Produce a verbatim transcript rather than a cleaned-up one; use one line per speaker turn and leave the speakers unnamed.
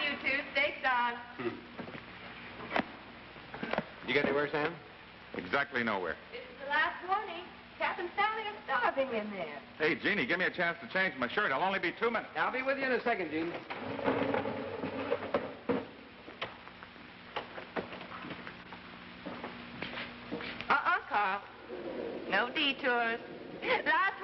you two. Steak's on.
Hmm. You get anywhere, Sam?
Exactly nowhere.
This is the last warning. Captain Stanley is starving in there.
Hey, Jeannie, give me a chance to change my shirt. I'll only be two minutes.
I'll be with you in a second, Gene.
Uh-uh, Carl. No detours. Last